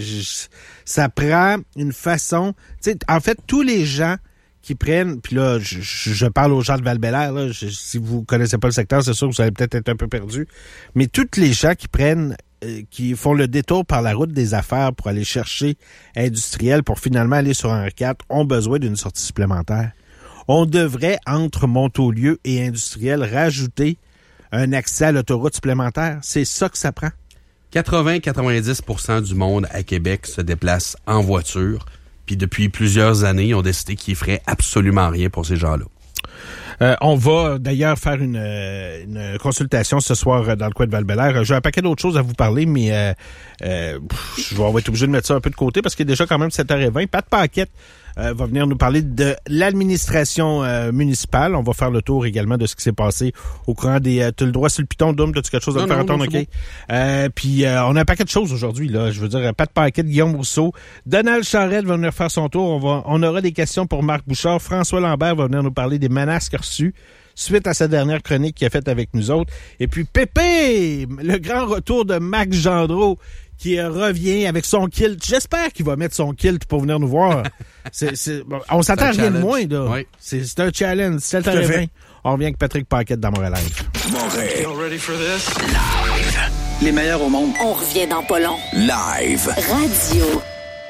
Ça prend une façon... Tu sais, en fait, tous les gens qui prennent... Puis là, je, je parle aux gens de Val-Bélair, là. Je, si vous connaissez pas le secteur, c'est sûr que vous allez peut-être être un peu perdu. Mais tous les gens qui prennent... Euh, qui font le détour par la route des affaires pour aller chercher Industriel, pour finalement aller sur Henri quatre, ont besoin d'une sortie supplémentaire. On devrait, entre Montaulieu et Industriel, rajouter un accès à l'autoroute supplémentaire. C'est ça que ça prend. quatre-vingts à quatre-vingt-dix pour cent du monde à Québec se déplace en voiture. Puis depuis plusieurs années, ils ont décidé qu'ils feraient absolument rien pour ces gens-là. Euh, on va d'ailleurs faire une, une consultation ce soir dans le coin de Val-Bélair. J'ai un paquet d'autres choses à vous parler, mais euh, euh, je vais être obligé de mettre ça un peu de côté parce qu'il est déjà quand même sept heures vingt. Pat Paquette euh, va venir nous parler de l'administration euh, municipale. On va faire le tour également de ce qui s'est passé au courant des... Euh, tu as le droit sur le piton, Dom, as-tu quelque chose à non, me faire non, entendre? non, OK. Euh, puis euh, on a un paquet de choses aujourd'hui, là. Je veux dire, Pat Paquette, Guillaume Rousseau, Donald Charette va venir faire son tour. On va, on aura des questions pour Marc Bouchard. François Lambert va venir nous parler des menaces reçues suite à sa dernière chronique qu'il a faite avec nous autres. Et puis Pépé, le grand retour de Max Gendreau, qui revient avec son kilt. J'espère qu'il va mettre son kilt pour venir nous voir. c'est, c'est, bon, on s'attend à rien de moins, là. Oui. C'est, c'est un challenge. C'est le terrain. On revient avec Patrick Paquette dans Montréal Live. Montréal. You ready for this? Live. Les meilleurs au monde. On revient dans pas long. Live. Radio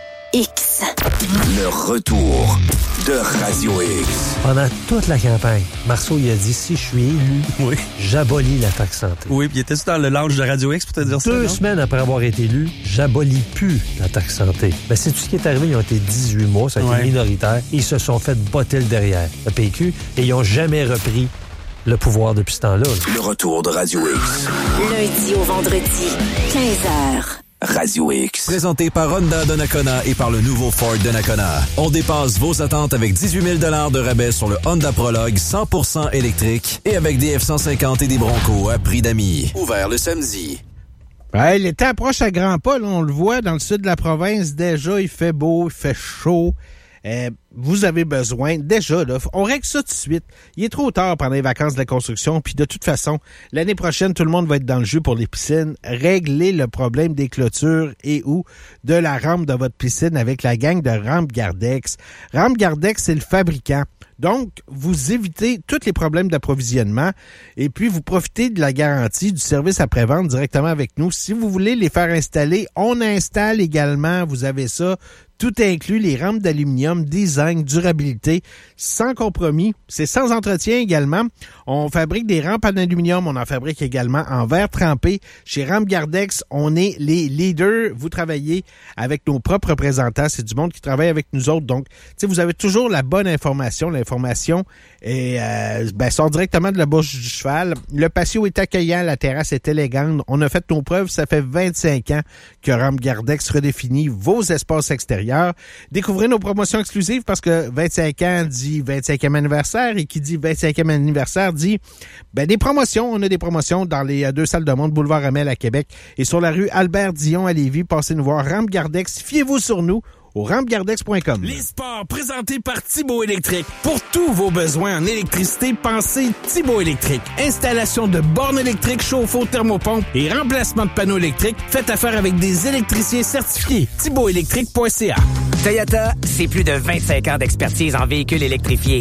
X. Le retour de Radio X. Pendant toute la campagne, Marceau il a dit, si je suis élu, oui. j'abolis la taxe santé. Oui, puis il était-tu dans le lounge de Radio X pour te dire Deux ça? Deux semaines après avoir été élu, j'abolis plus la taxe santé. Ben, c'est tout ce qui est arrivé. Ils ont été dix-huit mois, ça a été ouais. minoritaire. Ils se sont fait botter le derrière, le P Q, et ils n'ont jamais repris le pouvoir depuis ce temps-là. Là. Le retour de Radio X. Lundi au vendredi, quinze heures. Radio X. Présenté par Honda Donnacona et par le nouveau Ford Donnacona. On dépasse vos attentes avec dix-huit mille dollars de rabais sur le Honda Prologue cent pour cent électrique et avec des F cent cinquante et des Broncos à prix d'amis. Ouvert le samedi. Ouais, l'été approche à grands pas, là, on le voit dans le sud de la province. Déjà, il fait beau, il fait chaud. Euh, vous avez besoin, déjà, là, on règle ça tout de suite. Il est trop tard pendant les vacances de la construction, puis de toute façon, l'année prochaine, tout le monde va être dans le jus pour les piscines. Réglez le problème des clôtures et ou de la rampe de votre piscine avec la gang de Rampe Gardex. Rampe Gardex, c'est le fabricant. Donc, vous évitez tous les problèmes d'approvisionnement et puis vous profitez de la garantie du service après-vente directement avec nous. Si vous voulez les faire installer, on installe également, vous avez ça, tout inclus, les rampes d'aluminium, design, durabilité, sans compromis. C'est sans entretien également. On fabrique des rampes en aluminium, on en fabrique également en verre trempé. Chez Rampe Gardex, on est les leaders. Vous travaillez avec nos propres représentants. C'est du monde qui travaille avec nous autres. Donc, tu sais, vous avez toujours la bonne information. L'information est, euh, ben, sort directement de la bouche du cheval. Le patio est accueillant, la terrasse est élégante. On a fait nos preuves. Ça fait vingt-cinq ans que Rampe Gardex redéfinit vos espaces extérieurs. Découvrez nos promotions exclusives parce que vingt-cinq ans dit vingt-cinquième anniversaire et qui dit vingt-cinquième anniversaire dit ben, des promotions. On a des promotions dans les deux salles de monde, boulevard Amel à Québec et sur la rue Albert-Dion à Lévis. Passez nous voir. Rampe Gardex, fiez-vous sur nous au rampe gardex point com. Les sports présentés par Thibaut Électrique. Pour tous vos besoins en électricité, pensez Thibaut Électrique. Installation de bornes électriques, chauffe-eau, thermopompe et remplacement de panneaux électriques. Faites affaire avec des électriciens certifiés. thibaut électrique point c a. Toyota, c'est plus de vingt-cinq ans d'expertise en véhicules électrifiés.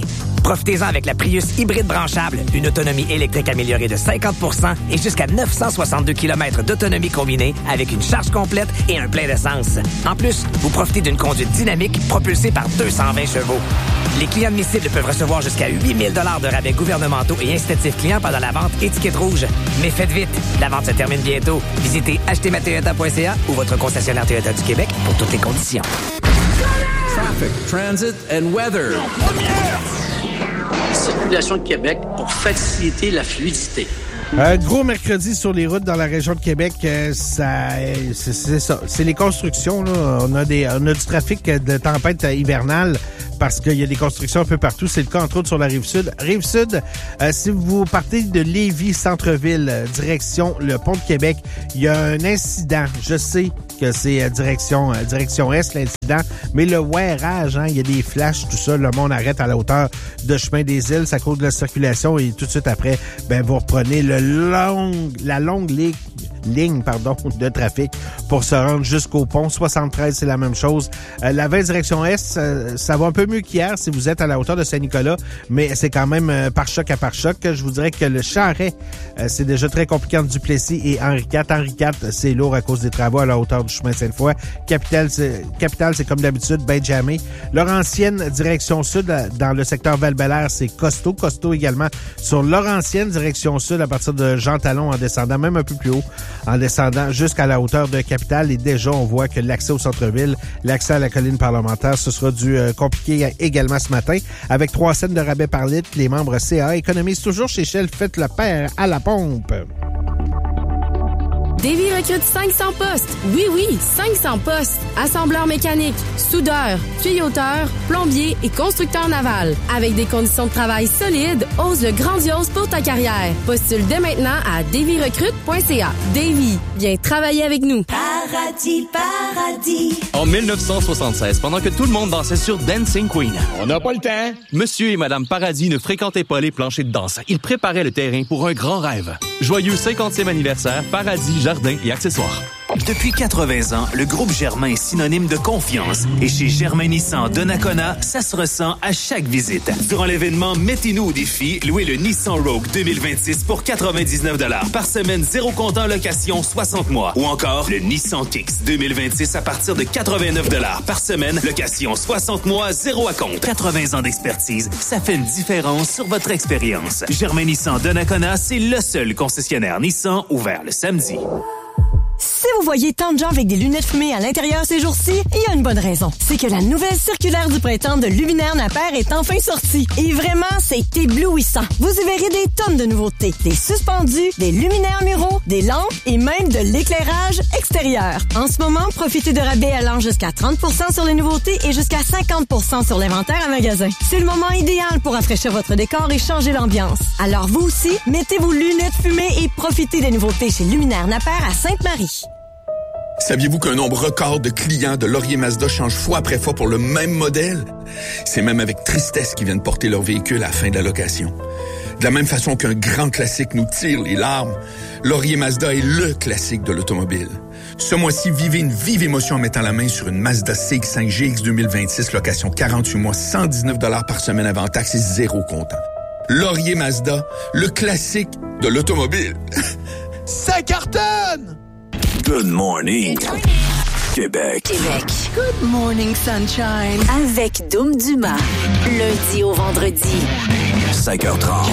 Profitez-en avec la Prius hybride branchable. Une autonomie électrique améliorée de cinquante pour cent et jusqu'à neuf cent soixante-deux kilomètres d'autonomie combinée avec une charge complète et un plein d'essence. En plus, vous profitez d'une conduite dynamique propulsée par deux cent vingt chevaux. Les clients admissibles peuvent recevoir jusqu'à huit mille dollars de rabais gouvernementaux et incitatifs clients pendant la vente étiquette rouge. Mais faites vite, la vente se termine bientôt. Visitez acheter ma toyota point c a ou votre concessionnaire Toyota du Québec pour toutes les conditions. Traffic, transit and weather. Circulation de Québec pour faciliter la fluidité. Un gros mercredi sur les routes dans la région de Québec, euh, ça, c'est, c'est ça. C'est les constructions, là. On a des, on a du trafic de tempête hivernale parce qu'il y a des constructions un peu partout. C'est le cas, entre autres, sur la Rive-Sud. Rive-Sud, euh, si vous partez de Lévis, centre-ville, euh, direction le pont de Québec, il y a un incident. Je sais que c'est euh, direction, euh, direction Est, l'incident, mais le wearage, hein, il y a des flashs, tout ça, le monde arrête à la hauteur de Chemin des Îles, ça cause de la circulation et tout de suite après, ben, vous reprenez le long, la longue ligne, ligne pardon, de trafic pour se rendre jusqu'au pont. soixante-treize, c'est la même chose. Euh, la vingt direction Est, euh, ça va un peu mieux qu'hier si vous êtes à la hauteur de Saint-Nicolas, mais c'est quand même euh, par choc à par choc. Je vous dirais que le Charret, euh, c'est déjà très compliqué entre Duplessis et Henri quatre. Henri quatre, c'est lourd à cause des travaux à la hauteur du chemin Sainte-Foy. Capitale, c'est, Capitale, c'est comme d'habitude, ben jamais. Laurentienne, direction Sud, dans le secteur Val-Bélair, c'est costaud. Costaud également sur Laurentienne, direction Sud, à partir de Jean Talon en descendant, même un peu plus haut, en descendant jusqu'à la hauteur de Capitale. Et déjà, on voit que l'accès au centre-ville, l'accès à la colline parlementaire, ce sera du euh, compliqué également ce matin. Avec trois cents de rabais par litre, les membres C A économisent toujours chez Shell. Faites le pair à la pompe. Davy recrute cinq cents postes. Oui, oui, cinq cents postes. Assembleur mécanique, soudeur, tuyauteur, plombier et constructeur naval. Avec des conditions de travail solides, ose le grandiose pour ta carrière. Postule dès maintenant à davy recrute point c a. Davy, viens travailler avec nous. Paradis, paradis. En dix-neuf cent soixante-seize, pendant que tout le monde dansait sur Dancing Queen, on n'a pas le temps. Monsieur et Madame Paradis ne fréquentaient pas les planchers de danse. Ils préparaient le terrain pour un grand rêve. Joyeux cinquantième anniversaire, Paradis, jardins et accessoires. Depuis quatre-vingts ans, le groupe Germain est synonyme de confiance. Et chez Germain Nissan Donnacona, ça se ressent à chaque visite. Durant l'événement, mettez-nous au défi, louez le Nissan Rogue deux mille vingt-six pour quatre-vingt-dix-neuf dollars par semaine, zéro comptant location, soixante mois. Ou encore, le Nissan Kicks deux mille vingt-six à partir de quatre-vingt-neuf dollars par semaine, location, soixante mois, zéro à compte. quatre-vingts ans d'expertise, ça fait une différence sur votre expérience. Germain Nissan Donnacona, c'est le seul concessionnaire Nissan ouvert le samedi. Si vous voyez tant de gens avec des lunettes fumées à l'intérieur ces jours-ci, il y a une bonne raison. C'est que la nouvelle circulaire du printemps de Luminaire Napper est enfin sortie. Et vraiment, c'est éblouissant. Vous y verrez des tonnes de nouveautés. Des suspendus, des luminaires muraux, des lampes et même de l'éclairage extérieur. En ce moment, profitez de rabais allant jusqu'à trente pour cent sur les nouveautés et jusqu'à cinquante pour cent sur l'inventaire à magasin. C'est le moment idéal pour rafraîchir votre décor et changer l'ambiance. Alors vous aussi, mettez vos lunettes fumées et profitez des nouveautés chez Luminaire Napper à Sainte-Marie. Saviez-vous qu'un nombre record de clients de Laurier Mazda change fois après fois pour le même modèle? C'est même avec tristesse qu'ils viennent porter leur véhicule à la fin de la location. De la même façon qu'un grand classique nous tire les larmes, Laurier Mazda est le classique de l'automobile. Ce mois-ci, vivez une vive émotion en mettant la main sur une Mazda C X cinq G X deux mille vingt-six, location quarante-huit mois, cent dix-neuf dollars par semaine avant taxes et zéro comptant. Laurier Mazda, le classique de l'automobile. Ça cartonne! Good morning, Québec. Québec. Good morning, sunshine. Avec Dom Dumas. Lundi au vendredi. cinq heures trente.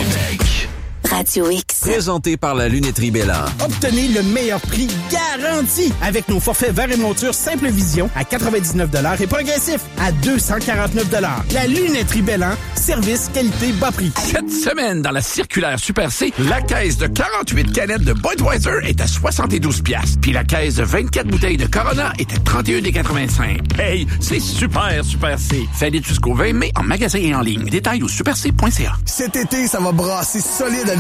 Radio X. Présenté par la Lunetterie Bélan. Obtenez le meilleur prix garanti avec nos forfaits verre et monture Simple Vision à quatre-vingt-dix-neuf dollars et progressif à deux cent quarante-neuf dollars. La Lunetterie Bélan, service, qualité, bas prix. Cette semaine, dans la circulaire Super C, la caisse de quarante-huit canettes de Budweiser est à soixante-douze piastres. Puis la caisse de vingt-quatre bouteilles de Corona est à trente et un quatre-vingt-cinq. Hey, c'est super, Super C. Fallait jusqu'au vingt mai en magasin et en ligne. Détails au super c point c a. Cet été, ça va brasser solide avec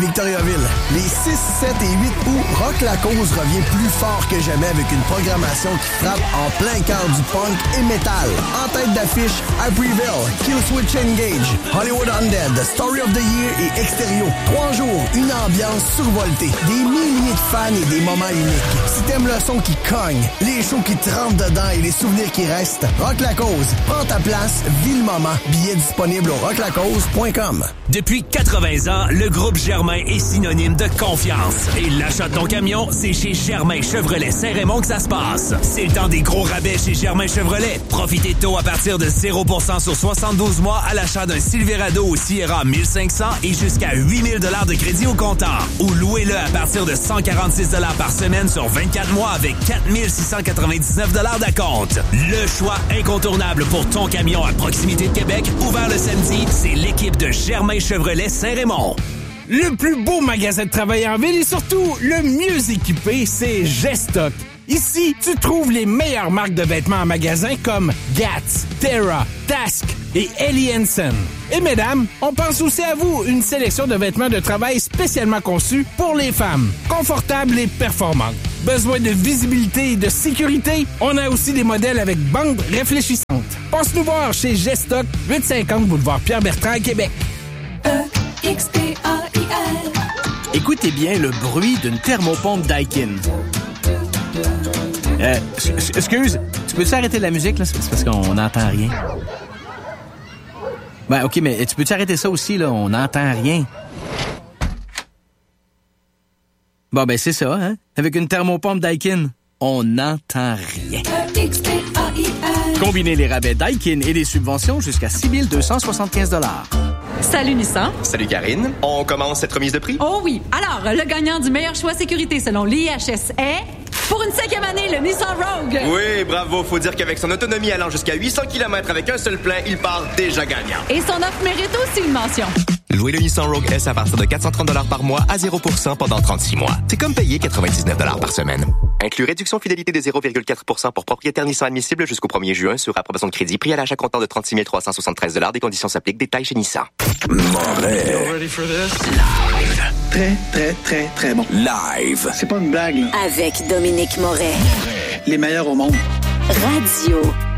Victoriaville. Les six, sept et huit août, Rock la Cause revient plus fort que jamais avec une programmation qui frappe en plein cœur du punk et métal. En tête d'affiche, Hyperville, Killswitch Engage, Hollywood Undead, Story of the Year et Extérieur. Trois jours, une ambiance survoltée, des milliers de fans et des moments uniques. Si t'aimes le son qui cogne, les shows qui te rentrent dedans et les souvenirs qui restent, Rock la Cause, prends ta place, vis le moment. Billets disponibles au rock la cause point com. Depuis quatre-vingts ans, le groupe Germain est synonyme de confiance. Et l'achat de ton camion, c'est chez Germain Chevrolet Saint-Raymond que ça se passe. C'est le temps des gros rabais chez Germain Chevrolet. Profitez de taux à partir de zéro pour cent sur soixante-douze mois à l'achat d'un Silverado ou Sierra mille cinq cents et jusqu'à huit mille dollars de crédit au comptant. Ou louez-le à partir de cent quarante-six dollars par semaine sur vingt-quatre mois avec quatre mille six cent quatre-vingt-dix-neuf dollars d'acompte. Le choix incontournable pour ton camion à proximité de Québec, ouvert le samedi, c'est l'équipe de Germain Chevrolet Saint-Raymond. Le plus beau magasin de travail en ville et surtout le mieux équipé, c'est Gestock. Ici, tu trouves les meilleures marques de vêtements en magasin comme Gats, Terra, Task et Ellie Hansen. Et mesdames, on pense aussi à vous, une sélection de vêtements de travail spécialement conçus pour les femmes, confortables et performantes. Besoin de visibilité et de sécurité? On a aussi des modèles avec bandes réfléchissantes. Passe nous voir chez Gestock, huit cent cinquante boulevard Pierre-Bertrand à Québec. E X P A I L. Écoutez bien le bruit d'une thermopompe Daikin. Euh, excuse, tu peux-tu arrêter la musique, là? C'est parce qu'on n'entend rien. Ben, OK, mais tu peux-tu arrêter ça aussi, là? On n'entend rien. Bon, ben, c'est ça, hein? Avec une thermopompe Daikin, on n'entend rien. Combinez les rabais Daikin et les subventions jusqu'à six mille deux cent soixante-quinze dollars. Salut Nissan. Salut Karine. On commence cette remise de prix? Oh oui. Alors, le gagnant du meilleur choix sécurité selon l'I H S est... Pour une cinquième année, le Nissan Rogue. Oui, bravo. Faut dire qu'avec son autonomie allant jusqu'à huit cents kilomètres avec un seul plein, il part déjà gagnant. Et son offre mérite aussi une mention. Louez le Nissan Rogue S à partir de quatre cent trente dollars par mois à zéro pour cent pendant trente-six mois. C'est comme payer quatre-vingt-dix-neuf dollars par semaine. Inclus réduction fidélité de zéro virgule quatre pour cent pour propriétaire Nissan admissible jusqu'au premier juin sur approbation de crédit. Prix à l'achat comptant de trente-six mille trois cent soixante-treize dollars. Des conditions s'appliquent. Détails chez Nissan. Moret. Live. Très, très, très, très bon. Live. C'est pas une blague, là. Avec Dominique Moret. Les meilleurs au monde. Radio.